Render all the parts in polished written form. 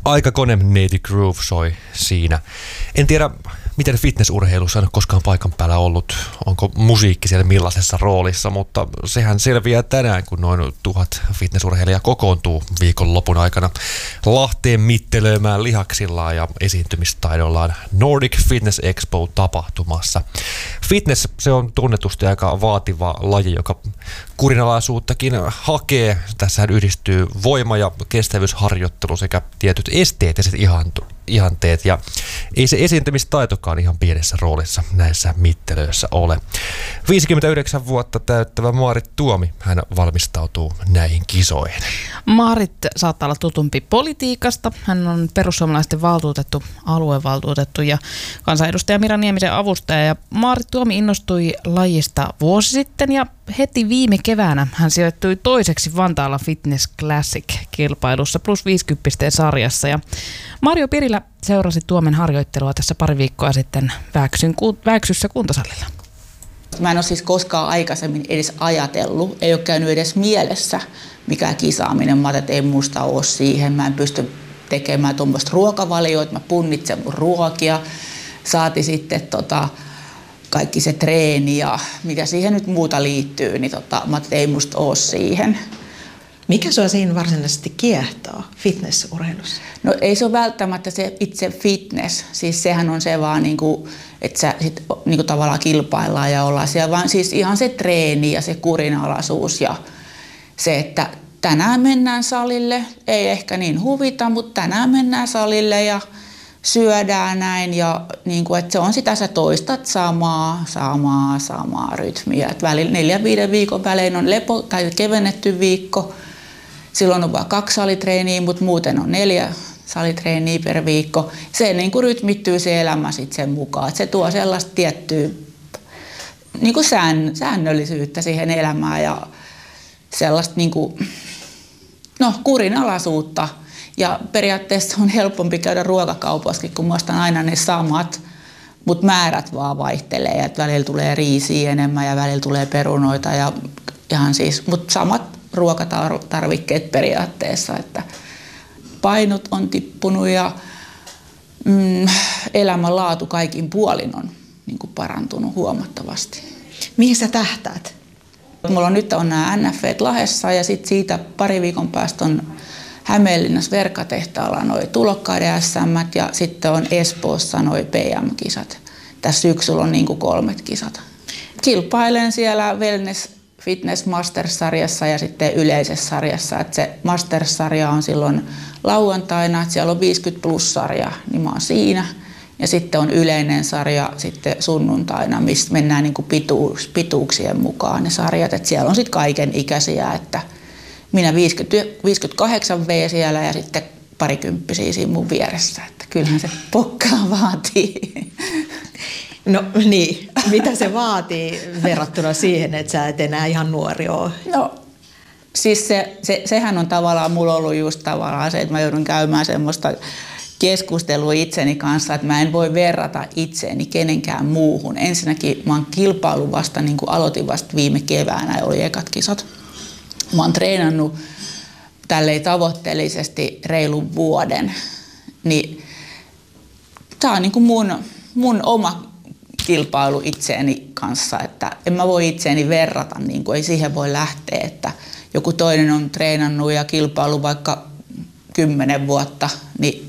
Aikakone Native Groove soi siinä. En tiedä, miten fitnessurheilussa on koskaan paikan päällä ollut, onko musiikki siellä millaisessa roolissa, mutta sehän selviää tänään, kun noin 1000 fitnessurheilijaa kokoontuu viikonlopun aikana Lahteen mittelöimään lihaksillaan ja esiintymistaidollaan Nordic Fitness Expo-tapahtumassa. Fitness, se on tunnetusti aika vaativa laji, joka kurinalaisuuttakin hakee. Tässähän yhdistyy voima- ja kestävyysharjoittelu sekä tietyt esteettiset ihanteet, ja ei se esiintymistaitokaan ihan pienessä roolissa näissä mittelöissä ole. 59 vuotta täyttävä Maarit Tuomi, hän valmistautuu näihin kisoihin. Maarit saattaa olla tutumpi politiikasta. Hän on perussuomalaisten valtuutettu, aluevaltuutettu ja kansanedustaja Mira Niemisen avustaja. Ja Maarit Tuomi innostui lajista vuosi sitten ja heti viime keväänä hän sijoittui toiseksi Vantaalla Fitness Classic-kilpailussa plus 50 sarjassa. Ja Marjo Pirilä seurasi Tuomen harjoittelua tässä pari viikkoa sitten Vääksyssä kuntosalilla. Mä en ole siis koskaan aikaisemmin edes ajatellut, ei ole käynyt edes mielessä mikään kisaaminen. Mä ajattelin, että ei musta ole siihen, mä en pysty tekemään tuommoista ruokavalioa, että mä punnitsen mun ruokia. Saati sitten kaikki se treeni ja mitä siihen nyt muuta liittyy, niin mä ajattelin, että ei musta ole siihen. Mikä sua siinä varsinaisesti kiehtoo fitnessurheilussa? No ei se ole välttämättä se itse fitness, siis sehän on se vaan että sä sit tavallaan kilpaillaan ja ollaan siellä, vaan siis ihan se treeni ja se kurinalaisuus ja se, että tänään mennään salille, ei ehkä niin huvita, mutta tänään mennään salille ja syödään näin ja että se on sitä, sä toistat samaa rytmiä. Et välillä 4-5 viikon välein on lepo tai kevennetty viikko. Silloin on vain 2 salitreeniä, mutta muuten on 4 salitreeniä per viikko. Se rytmittyy se elämä sitten sen mukaan. Et se tuo sellaista tiettyä säännöllisyyttä siihen elämään ja sellaista kurinalaisuutta. Ja periaatteessa on helpompi käydä ruokakaupassakin, kun mä ostan aina ne samat, mutta määrät vaan vaihtelee. Et välillä tulee riisiä enemmän ja välillä tulee perunoita ja ihan siis, mutta samat ruokatarvikkeet periaatteessa, että painot on tippunut ja elämänlaatu kaikin puolin on parantunut huomattavasti. Mihin sä tähtäät? Mulla nyt on nämä NF:t Lahdessa ja sitten siitä pari viikon päästä on Hämeenlinnassa Verkatehtaalla noi tulokkaiden SM:t ja sitten on Espoossa noi PM-kisat. Tässä syksyllä on 3 kisat. Kilpailen siellä Wellness Fitness Masters-sarjassa ja sitten yleisessä sarjassa. Että se Masters-sarja on silloin lauantaina, että siellä on 50+-sarja, niin mä oon siinä. Ja sitten on yleinen sarja sitten sunnuntaina, mistä mennään pituuksien mukaan ne sarjat. Että siellä on sitten kaiken ikäisiä, että minä 58V siellä ja sitten parikymppisiä siinä mun vieressä. Että kyllähän se pokkaa vaatii. No niin, mitä se vaatii verrattuna siihen, että sä et enää ihan nuori ole? No siis sehän on tavallaan, mulla ollut just tavallaan se, että mä joudun käymään semmoista keskustelua itseni kanssa, että mä en voi verrata itseäni kenenkään muuhun. Ensinnäkin mä oon kilpailu vasta, aloitin vasta viime keväänä ja oli ekat kisat. Mä oon treenannut tälleen tavoitteellisesti reilun vuoden, niin tää on mun oma kilpailu itseäni kanssa, että en mä voi itseäni verrata, ei siihen voi lähteä, että joku toinen on treenannut ja kilpailu vaikka 10 vuotta, niin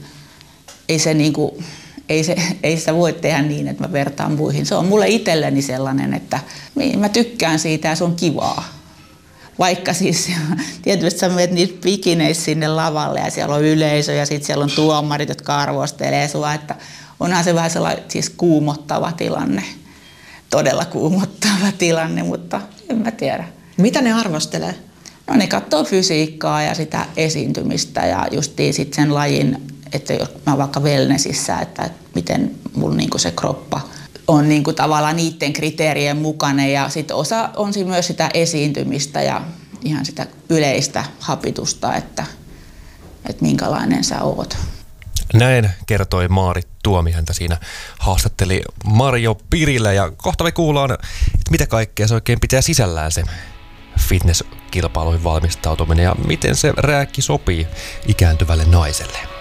ei sitä voi tehdä niin, että mä vertaan muihin. Se on mulle itselleni sellainen, että mä tykkään siitä ja se on kivaa. Vaikka siis tietysti sä menet niissä bikineissä sinne lavalle ja siellä on yleisö ja sitten siellä on tuomarit, jotka arvostelee sua, että onhan se vähän sellainen siis kuumottava tilanne. Todella kuumottava tilanne, mutta en mä tiedä. Mitä ne arvostelee? No ne katsoo fysiikkaa ja sitä esiintymistä ja justiin sitten sen lajin, että jos mä vaikka wellnessissä, että miten mun se kroppa on tavallaan niiden kriteerien mukainen ja sitten osa on myös sitä esiintymistä ja ihan sitä yleistä hapitusta, että minkälainen sä oot. Näin kertoi Maarit Tuomi, häntä siinä haastatteli Marjo Pirilä ja kohta me kuullaan, että mitä kaikkea se oikein pitää sisällään se fitnesskilpailuihin valmistautuminen ja miten se rääkki sopii ikääntyvälle naiselle.